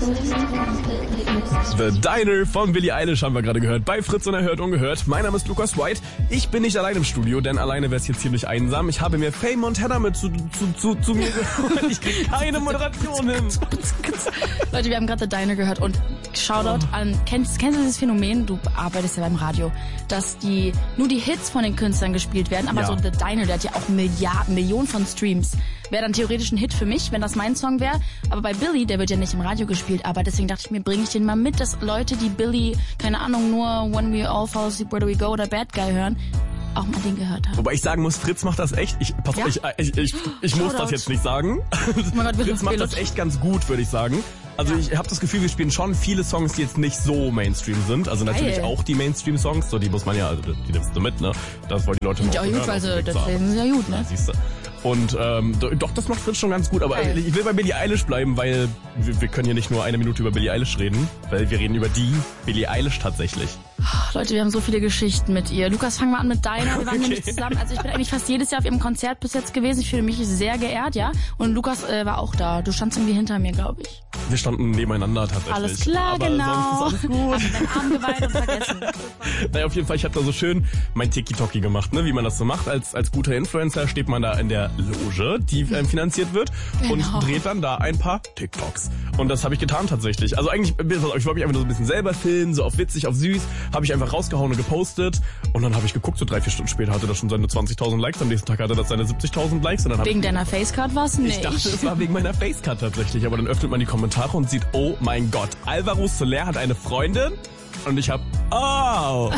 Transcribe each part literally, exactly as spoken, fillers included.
The Diner von Billie Eilish haben wir gerade gehört bei Fritz und Erhört Ungehört. Mein Name ist Lukas White. Ich bin nicht allein im Studio, denn alleine wäre es hier ziemlich einsam. Ich habe mir Faye Montana mit zu, zu, zu, zu mir geholt. Ich kriege keine Moderation hin. Leute, wir haben gerade The Diner gehört und Shoutout oh. an, kennst, kennst du dieses Phänomen, du arbeitest ja beim Radio, dass die nur die Hits von den Künstlern gespielt werden, aber ja. so The Diner, der hat ja auch Milliarden, Millionen von Streams. Wäre dann theoretisch ein Hit für mich, wenn das mein Song wäre. Aber bei Billie, der wird ja nicht im Radio gespielt. Aber deswegen dachte ich mir, bringe ich den mal mit, dass Leute, die Billie, keine Ahnung, nur When We All Fall Asleep, Where Do We Go oder Bad Guy hören, auch mal den gehört haben. Wobei ich sagen muss, Fritz macht das echt. Ich, pass, ja? ich, ich, ich, ich muss das jetzt nicht sagen. Oh mein Gott, Fritz macht das echt ganz gut, würde ich sagen. Also ja. ich habe das Gefühl, wir spielen schon viele Songs, die jetzt nicht so Mainstream sind. Also natürlich Geil. auch die Mainstream-Songs, so die muss man ja, also die nimmst du mit, ne? Das wollen die Leute mal hören. Ja, gut, weil sie, das sind ja gut, ne? Ja, siehst du. Und ähm, doch, das macht Fritz schon ganz gut. Aber also, ich will bei Billie Eilish bleiben, weil wir, wir können hier nicht nur eine Minute über Billie Eilish reden, weil wir reden über die Billie Eilish tatsächlich. Leute, wir haben so viele Geschichten mit ihr. Lukas, fangen wir an mit deiner. Wir waren okay. nämlich zusammen. Also ich bin eigentlich fast jedes Jahr auf ihrem Konzert bis jetzt gewesen. Ich fühle mich sehr geehrt, ja. Und Lukas äh, war auch da. Du standst irgendwie hinter mir, glaube ich. Wir standen nebeneinander tatsächlich. Alles klar, aber genau. Sonst ist alles gut. Hast du deinen Arm geweint und vergessen. Naja, auf jeden Fall, ich habe da so schön mein Tiki-Toki gemacht, ne? Wie man das so macht. Als als guter Influencer steht man da in der Loge, die ähm, finanziert wird genau. und dreht dann da ein paar TikToks. Und das habe ich getan tatsächlich. Also eigentlich, ich wollte mich einfach nur so ein bisschen selber filmen, so auf witzig, auf süß. Habe ich einfach rausgehauen und gepostet. Und dann habe ich geguckt, so drei, vier Stunden später hatte das schon seine zwanzigtausend Likes. Am nächsten Tag hatte das seine siebzigtausend Likes. Und dann wegen ich, deiner Facecard war es nicht? Ich dachte, es war wegen meiner Facecard tatsächlich. Aber dann öffnet man die Kommentare und sieht, oh mein Gott, Alvaro Soler hat eine Freundin. Und ich hab, oh.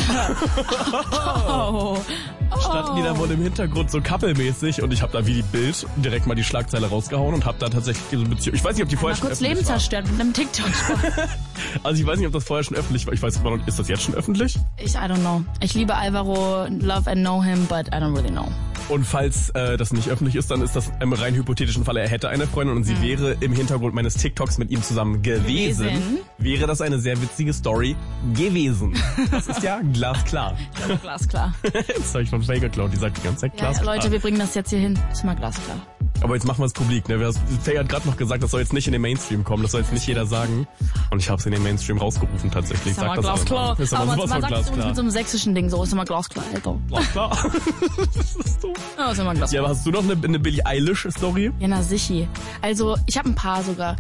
oh. Standen die da wohl im Hintergrund so couple-mäßig und ich hab da wie die Bild direkt mal die Schlagzeile rausgehauen und hab da tatsächlich diese Beziehung. Ich weiß nicht, ob die vorher schon öffentlich war. Kurz Leben zerstört mit einem TikTok. Also ich weiß nicht, ob das vorher schon öffentlich war. Ich weiß nicht, ist das jetzt schon öffentlich? Ich, I don't know. Ich liebe Alvaro, love and know him, but I don't really know. Und falls äh, das nicht öffentlich ist, dann ist das im rein hypothetischen Falle, er hätte eine Freundin und sie mhm. wäre im Hintergrund meines TikToks mit ihm zusammen gewesen, gewesen. Wäre das eine sehr witzige Story gewesen. Das ist ja glasklar. Ja, glasklar. Das habe ich von Faye geklaut, die sagt die ganze Zeit glasklar. Ja, Leute, wir bringen das jetzt hier hin. Das ist mal glasklar. Aber jetzt machen wir es publik. Ne? Faye hat gerade noch gesagt, das soll jetzt nicht in den Mainstream kommen, das soll jetzt nicht jeder sagen. Und ich habe es in den Mainstream rausgerufen tatsächlich. Ist ja mal das glasklar. Ist aber man, man sagt es uns mit so einem sächsischen Ding, so ist immer glasklar, Alter. Glasklar. Das ist doof. Ja, ist immer glasklar. Ja, aber hast du noch eine, eine Billie Eilish-Story? Ja, na sicher. Also, ich habe ein paar sogar.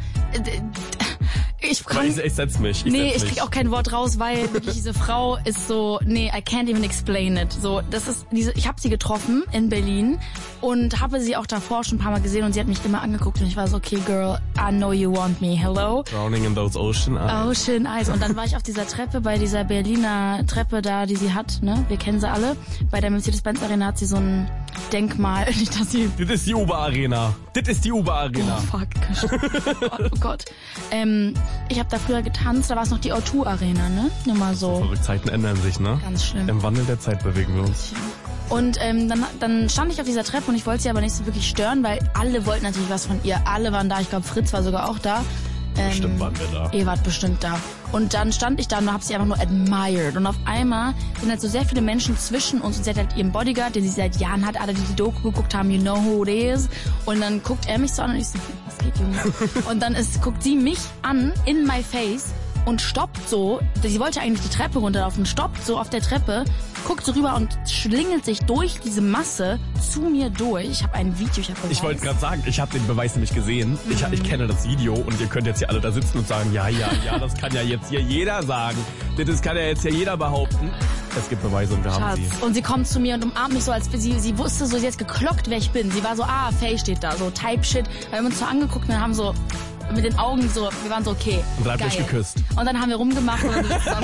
Ich kann, ich, ich setz mich. Ich nee, setz ich krieg mich. auch kein Wort raus, weil wirklich diese Frau ist so, nee, I can't even explain it. So, das ist diese, ich habe sie getroffen in Berlin und habe sie auch davor schon ein paar Mal gesehen und sie hat mich immer angeguckt und ich war so, okay, girl, I know you want me, hello. Drowning in those ocean eyes. Ocean eyes. Und dann war ich auf dieser Treppe, bei dieser Berliner Treppe da, die sie hat, ne, wir kennen sie alle. Bei der Mercedes-Benz Arena hat sie so ein Denkmal, nicht dass sie... Das ist die Uber-Arena. Das ist die Uber-Arena. Oh, fuck. Oh Gott, oh Gott. Ähm, ich habe da früher getanzt, da war es noch die O zwei Arena, ne? Nur mal so. Verrückt, Zeiten ändern sich, ne? Ganz schlimm. Im Wandel der Zeit bewegen wir uns. Und ähm, dann, dann stand ich auf dieser Treppe und ich wollte sie aber nicht so wirklich stören, weil alle wollten natürlich was von ihr. Alle waren da, ich glaube Fritz war sogar auch da. Ähm, bestimmt waren wir da. Ihr wart bestimmt da. Und dann stand ich da und hab sie einfach nur admired. Und auf einmal sind halt so sehr viele Menschen zwischen uns. Und sie hat halt ihren Bodyguard, den sie seit Jahren hat. Alle, die die Doku geguckt haben, you know who it is. Und dann guckt er mich so an und ich so, was geht, Junge? Und dann ist, guckt sie mich an, in my face. Und stoppt so, sie wollte eigentlich die Treppe runterlaufen, stoppt so auf der Treppe, guckt so rüber und schlingelt sich durch diese Masse zu mir durch. Ich habe ein Video, ich habe Beweis. Ich wollte gerade sagen, ich habe den Beweis nämlich gesehen. Mhm. Ich, ich kenne das Video und ihr könnt jetzt hier alle da sitzen und sagen, ja, ja, ja, das kann ja jetzt hier jeder sagen. Das kann ja jetzt hier jeder behaupten. Es gibt Beweise und wir Schatz. haben sie. Und sie kommt zu mir und umarmt mich so, als sie, sie wusste so, sie hat geklockt, wer ich bin. Sie war so, ah, Faye steht da, so Type Shit. Wir haben uns so angeguckt und haben so mit den Augen so, wir waren so, okay, und dann habt ihr euch geküsst. Und dann haben wir rumgemacht und dann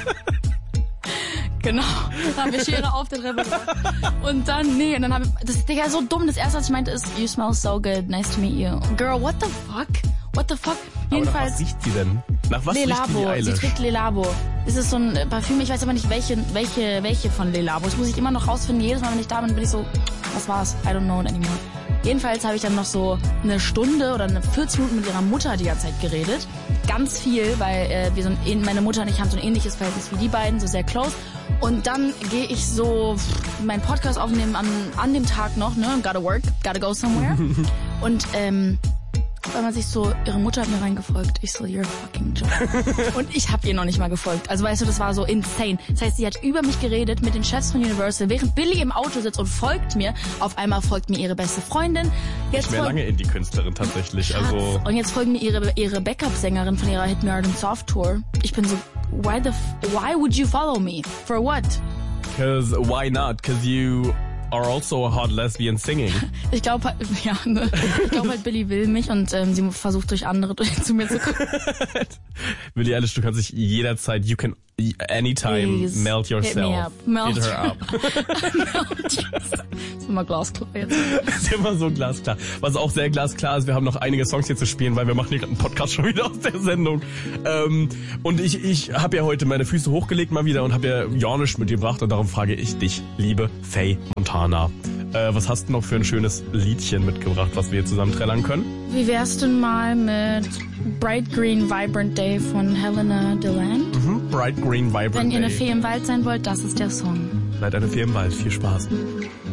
genau, dann haben wir Schere auf der Treppe und dann, nee, und dann haben wir, das ist Digga, so dumm, das erste, was ich meinte, ist, you smell so good, nice to meet you. Girl, what the fuck? What the fuck? Jedenfalls. Aber nach was riecht sie denn? Nach was riecht Billie Eilish? Sie trägt Le Labo. Das ist so ein Parfüm, ich weiß aber nicht, welche, welche, welche von Le Labo. Das muss ich immer noch rausfinden. Jedes Mal, wenn ich da bin, bin ich so, was war's? I don't know it anymore. Jedenfalls habe ich dann noch so eine Stunde oder eine vierzig Minuten mit ihrer Mutter die ganze Zeit geredet. Ganz viel, weil äh, wir so ein, meine Mutter und ich haben so ein ähnliches Verhältnis wie die beiden, so sehr close. Und dann gehe ich so meinen Podcast aufnehmen an, an dem Tag noch, ne? Gotta work, gotta go somewhere. Und ähm, weil man sich so, ihre Mutter hat mir reingefolgt. Ich so, you're a fucking joke. Und ich hab ihr noch nicht mal gefolgt. Also weißt du, das war so insane. Das heißt, sie hat über mich geredet mit den Chefs von Universal, während Billie im Auto sitzt und folgt mir. Auf einmal folgt mir ihre beste Freundin. Jetzt ich bin lange Indie-Künstlerin tatsächlich. Schatz. Also Und jetzt folgen mir ihre, ihre Backup-Sängerin von ihrer Hit Me Hard and Soft Tour. Ich bin so, why the, f- why would you follow me? For what? Cause why not? Cause you are also a hot lesbian singing. Ich glaube halt, ja, ne? Ich glaube halt, Billie will mich und ähm, sie versucht durch andere durch, zu mir zu kommen. Billie Eilish, du kannst dich jederzeit, you can anytime Please, melt yourself. Hit me up. Melt Hit her up. Das ist immer glasklar jetzt. Das ist immer so glasklar. Was auch sehr glasklar ist, wir haben noch einige Songs hier zu spielen, weil wir machen hier gerade einen Podcast schon wieder aus der Sendung. Ähm, und ich, ich habe ja heute meine Füße hochgelegt mal wieder und habe ja Jornisch mitgebracht und darum frage ich dich, liebe Faye Montana. Äh, was hast du noch für ein schönes Liedchen mitgebracht, was wir zusammen trällern können? Wie wär's denn mal mit Bright Green Vibrant Day von Helena Deland? Mhm. Bright Green Vibrant Day. Wenn ihr eine Fee im Wald sein wollt, das ist der Song. Seid eine Fee im Wald. Viel Spaß.